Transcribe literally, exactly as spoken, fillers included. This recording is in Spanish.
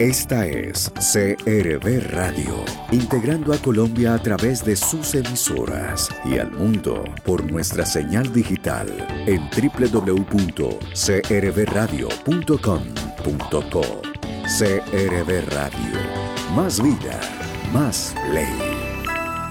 Esta es C R V Radio, integrando a Colombia a través de sus emisoras y al mundo por nuestra señal digital en doble u doble u doble u punto c r v radio punto com punto co. C R V Radio. Más vida, más ley.